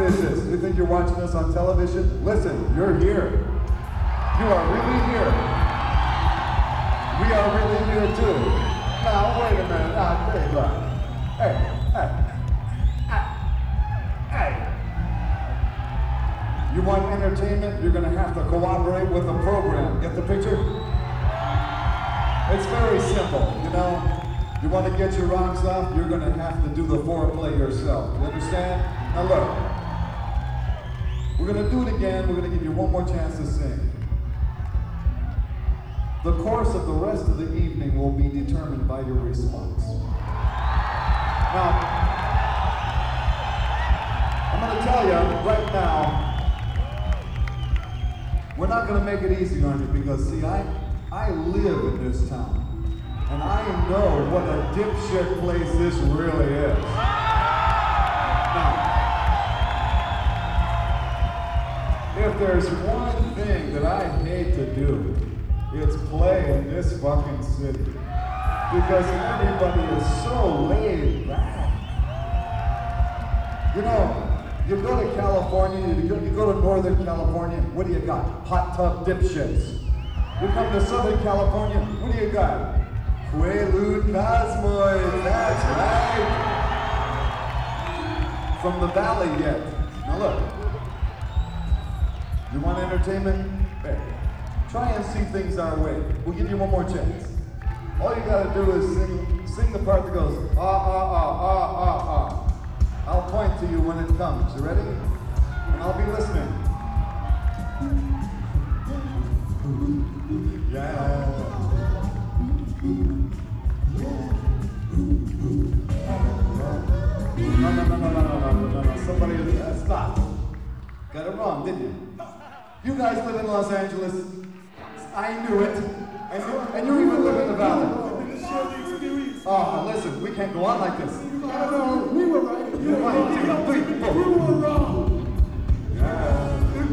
is this? You think you're watching us on television? Listen, you're here. You are really here. We are really here too. Now, wait a minute. Hey, look. Hey. You want entertainment? You're gonna have to cooperate with the program. Get the picture? It's very simple, you know? You want to get your rocks off, you're gonna have to do the foreplay yourself. You understand? Now look. We're gonna do it again. We're gonna give you one more chance to sing. The course of the rest of the evening will be determined by your response. Now, I'm gonna tell you right now, we're not gonna make it easy on you because, see, I live in this town, and I know what a dipshit place this really is. Now, if there's one thing that I hate to do, it's play in this fucking city. Because everybody is so laid back. You know, you go to California, you go to Northern California, what do you got? Hot tub dipshits. You come to Southern California, what do you got? Quaalude Cosmoids, that's right. From the valley yet. Now look, you want entertainment? Hey, try and see things our way. We'll give you one more chance. All you gotta do is sing the part that goes, ah, ah, ah, ah, ah, ah. I'll point to you when it comes. You ready? And I'll be listening. Yeah. No. Somebody, stop. Got it wrong, didn't you? You guys live in Los Angeles. I knew it. And you even live in the valley. Oh, listen, we can't go on like this. No, we were right. One, two, three, four.